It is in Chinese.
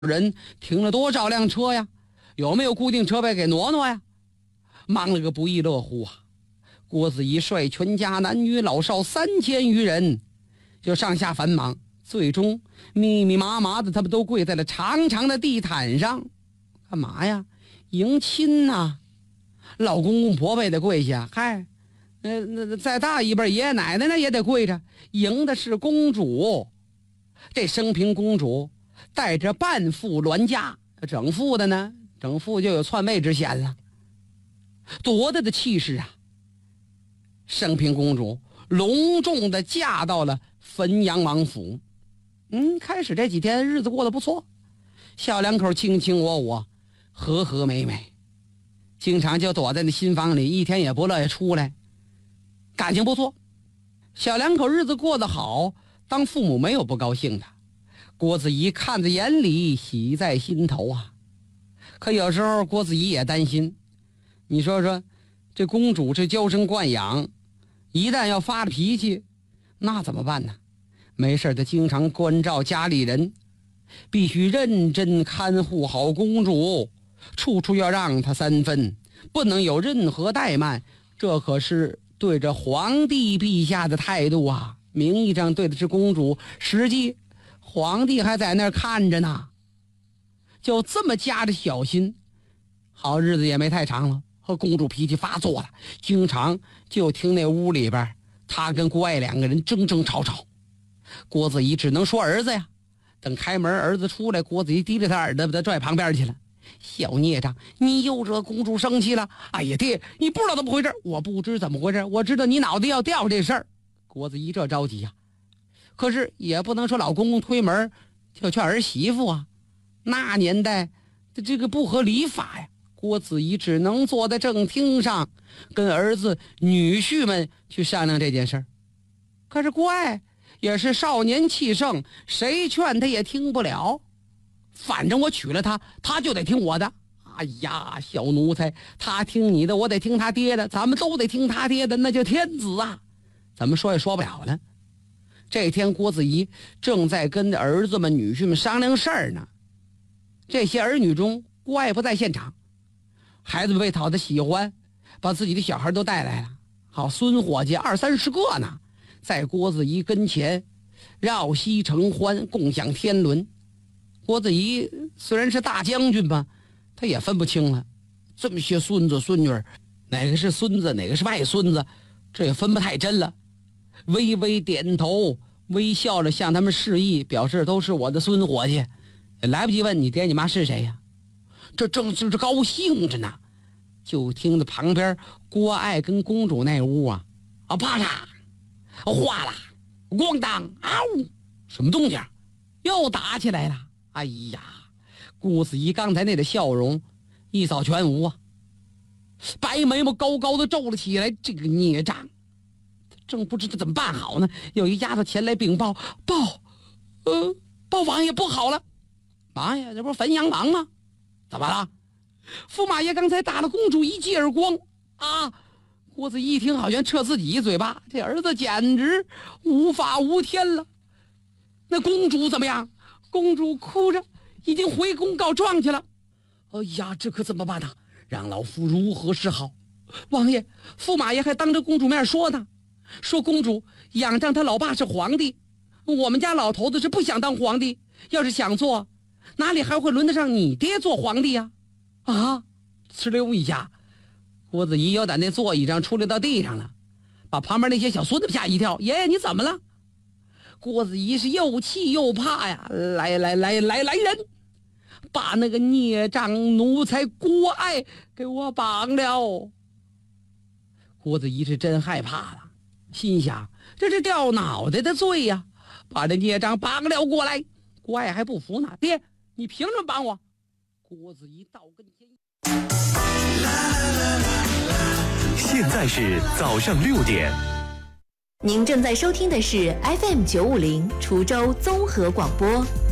人，停了多少辆车呀？有没有固定车位给挪挪呀？忙了个不亦乐乎啊！郭子仪率全家男女老少3000余人，就上下繁忙，最终密密麻麻的他们都跪在了长长的地毯上，干嘛呀？迎亲呐！老公公婆婆也得跪下，嗨，那再大一辈爷爷奶奶呢也得跪着，迎的是公主。这升平公主带着半副銮驾，整副的呢，整副就有篡位之嫌了，多大的气势啊！升平公主隆重的嫁到了汾阳王府。开始这几天日子过得不错，小两口卿卿我我，和和美美，经常就躲在那新房里，一天也不乐意出来，感情不错。小两口日子过得好，当父母没有不高兴的，郭子仪看在眼里，喜在心头啊。可有时候郭子仪也担心，你说说这公主这娇生惯养，一旦要发了脾气，那怎么办呢？没事他经常关照家里人，必须认真看护好公主，处处要让她3分，不能有任何怠慢，这可是对着皇帝陛下的态度啊！名义上对的是公主，实际皇帝还在那儿看着呢。就这么夹着小心，好日子也没太长了，和公主脾气发作了，经常就听那屋里边他跟郭爱2个人争争吵吵。郭子仪只能说儿子呀。等开门儿子出来，郭子仪提着他耳朵把他拽旁边去了。小孽障，你又惹公主生气了。哎呀爹，你不知道怎么回事。我不知怎么回事，我知道你脑袋要掉这事儿。郭子仪这着急呀，可是也不能说老公公推门就劝儿媳妇啊，那年代这个不合礼法呀。郭子仪只能坐在正厅上，跟儿子女婿们去商量这件事儿。可是郭爱也是少年气盛，谁劝他也听不了，反正我娶了他，他就得听我的。哎呀，小奴才，他听你的，我得听他爹的，咱们都得听他爹的，那就天子啊，怎么说也说不了了。这天郭子仪正在跟儿子们女婿们商量事儿呢，这些儿女中郭爱不在现场，孩子们为讨他喜欢，把自己的小孩都带来了，好孙伙计20-30个呢，在郭子仪跟前绕膝承欢，共享天伦。郭子仪虽然是大将军吧，他也分不清了，这么些孙子孙女，哪个是孙子哪个是外孙子，这也分不太真了。微微点头，微笑着向他们示意，表示都是我的孙伙计。也来不及问你爹你妈是谁呀，这正是高兴着呢，就听着旁边郭爱跟公主那屋啊，啪嚓哗啦咣当嗷，什么动静？又打起来了。哎呀，郭子仪刚才那个笑容一扫全无啊，白眉毛高高的皱了起来。这个孽障，正不知道怎么办好呢，有一丫头前来禀报，报王爷不好了。王爷，这不是汾阳王吗？怎么了？驸马爷刚才打了公主一记耳光啊！郭子仪一听，好像撤自己一嘴巴，这儿子简直无法无天了。那公主怎么样？公主哭着已经回宫告状去了。哎呀，这可怎么办呢？让老夫如何是好？王爷，驸马爷还当着公主面说呢，说公主仰仗他老爸是皇帝，我们家老头子是不想当皇帝，要是想做，哪里还会轮得上你爹做皇帝呀？啊！哧溜一下，郭子仪有在那座椅上出溜到地上了，把旁边那些小孙子吓一跳。爷爷，你怎么了？郭子仪是又气又怕呀！来人，把那个孽障奴才郭爱给我绑了。郭子仪是真害怕了，心想这是掉脑袋的罪呀，把这孽障绑了过来。郭爱还不服呢，爹，你凭什么绑我？郭子仪到跟前。 现在是早上6点。 您正在收听的是 FM 950滁州综合广播。